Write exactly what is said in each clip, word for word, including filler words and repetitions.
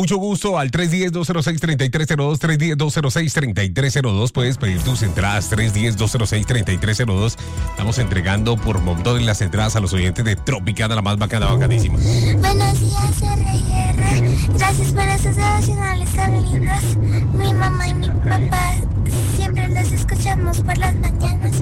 Mucho gusto al tres uno cero, dos cero seis, tres tres cero dos, tres uno cero, dos cero seis, tres tres cero dos. Puedes pedir tus entradas, tres uno cero, dos cero seis, tres tres cero dos. Estamos entregando por montón las entradas a los oyentes de Tropicana, la más bacana, bacanísima. Buenos días, R R. Gracias por esos devocionales tan lindos. Mi mamá y mi papá siempre los escuchamos por las mañanas.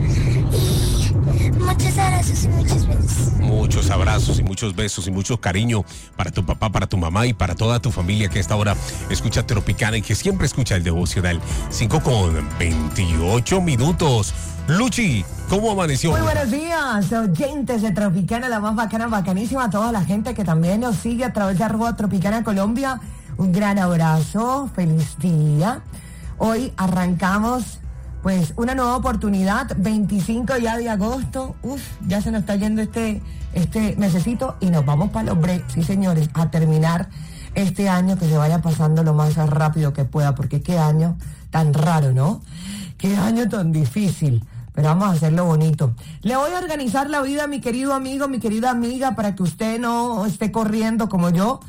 Y muchos abrazos y muchos besos. Muchos abrazos y muchos besos y mucho cariño para tu papá, para tu mamá y para toda tu familia que a esta hora escucha Tropicana y que siempre escucha el devocional. cinco con veintiocho minutos. Luchi, ¿cómo amaneció? Muy buenos días, oyentes de Tropicana, la más bacana, bacanísima. A toda la gente que también nos sigue a través de arroba Tropicana Colombia. Un gran abrazo, feliz día. Hoy arrancamos pues una nueva oportunidad, veinticinco ya de agosto. Uf, ya se nos está yendo este, este mesecito y nos vamos para los breaks, sí señores, a terminar este año, que se vaya pasando lo más rápido que pueda, porque qué año tan raro, ¿no? Qué año tan difícil, pero vamos a hacerlo bonito. Le voy a organizar la vida a mi querido amigo, mi querida amiga, para que usted no esté corriendo como yo.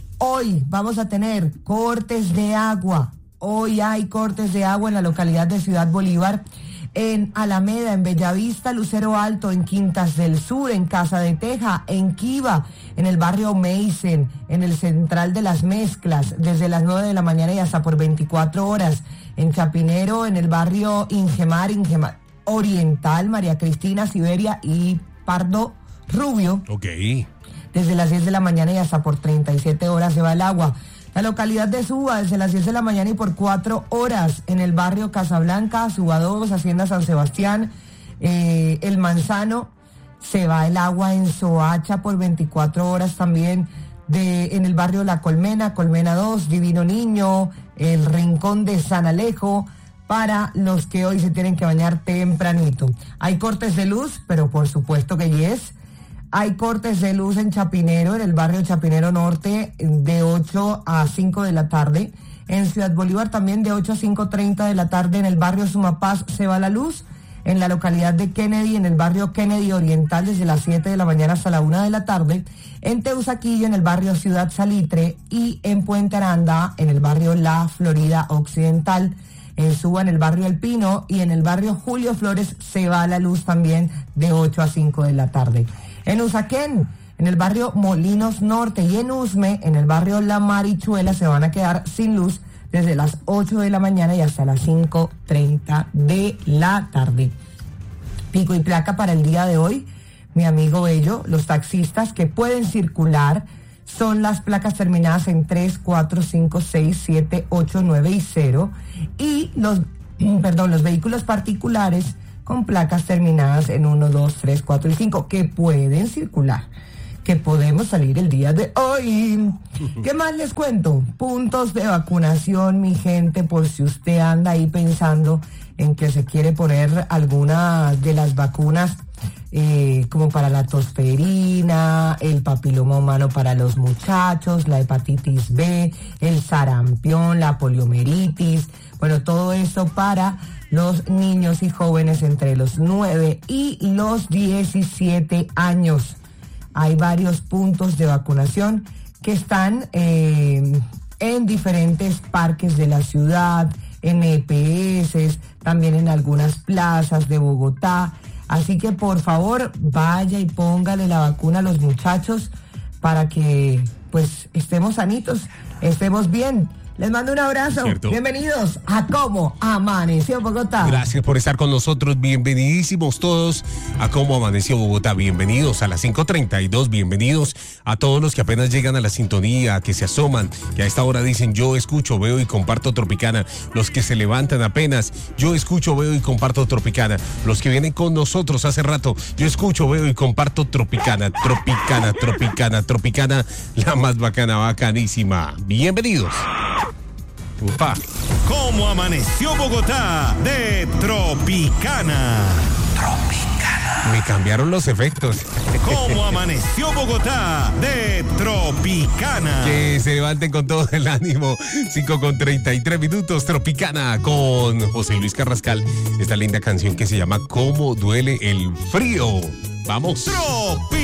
Hoy vamos a tener cortes de agua. Hoy hay cortes de agua en la localidad de Ciudad Bolívar, en Alameda, en Bellavista, Lucero Alto, en Quintas del Sur, en Casa de Teja, en Quiva, en el barrio Meisen, en el Central de las Mezclas, desde las nueve de la mañana y hasta por veinticuatro horas, en Chapinero, en el barrio Ingemar, Ingemar Oriental, María Cristina, Siberia y Pardo Rubio. Ok. Desde las diez de la mañana y hasta por treinta y siete horas se va el agua. La localidad de Suba, desde las diez de la mañana y por cuatro horas, en el barrio Casablanca, Suba dos, Hacienda San Sebastián, eh, El Manzano, se va el agua en Soacha por veinticuatro horas también, de, en el barrio La Colmena, Colmena dos, Divino Niño, el Rincón de San Alejo, para los que hoy se tienen que bañar tempranito. Hay cortes de luz, pero por supuesto que yes. Hay cortes de luz en Chapinero, en el barrio Chapinero Norte, de ocho a cinco de la tarde. En Ciudad Bolívar también de ocho a cinco treinta de la tarde. En el barrio Sumapaz se va la luz. En la localidad de Kennedy, en el barrio Kennedy Oriental, desde las siete de la mañana hasta la una de la tarde. En Teusaquillo, en el barrio Ciudad Salitre. Y en Puente Aranda, en el barrio La Florida Occidental. En Suba, en el barrio El Pino. Y en el barrio Julio Flores se va la luz también de ocho a cinco de la tarde. En Usaquén, en el barrio Molinos Norte, y en Usme, en el barrio La Marichuela, se van a quedar sin luz desde las ocho de la mañana y hasta las cinco treinta de la tarde. Pico y placa para el día de hoy, mi amigo Bello. Los taxistas que pueden circular son las placas terminadas en tres, cuatro, cinco, seis, siete, ocho, nueve y cero. Y los, perdón, los vehículos particulares con placas terminadas en uno, dos, tres, cuatro y cinco, que pueden circular, que podemos salir el día de hoy. ¿Qué más les cuento? Puntos de vacunación, mi gente, por si usted anda ahí pensando en que se quiere poner alguna de las vacunas, eh, como para la tosferina, el papiloma humano para los muchachos, la hepatitis B, el sarampión, la poliomielitis, bueno, todo eso para los niños y jóvenes entre los nueve y los diecisiete años. Hay varios puntos de vacunación que están eh, en diferentes parques de la ciudad, en E P S, también en algunas plazas de Bogotá. Así que por favor vaya y póngale la vacuna a los muchachos para que pues estemos sanitos, estemos bien. Les mando un abrazo. ¿Cierto? Bienvenidos a Cómo Amaneció Bogotá. Gracias por estar con nosotros. Bienvenidísimos todos a Cómo Amaneció Bogotá. Bienvenidos a las cinco treinta y dos. Bienvenidos a todos los que apenas llegan a la sintonía, que se asoman, que a esta hora dicen yo escucho, veo y comparto Tropicana. Los que se levantan apenas, yo escucho, veo y comparto Tropicana. Los que vienen con nosotros hace rato, yo escucho, veo y comparto Tropicana. Tropicana, Tropicana, Tropicana, la más bacana, bacanísima. Bienvenidos. Upa. ¿Cómo amaneció Bogotá? De Tropicana. Tropicana. Me cambiaron los efectos. ¿Cómo amaneció Bogotá? De Tropicana. Que se levanten con todo el ánimo. cinco con treinta y tres minutos. Tropicana con José Luis Carrascal. Esta linda canción que se llama ¿Cómo duele el frío? Vamos. Tropi.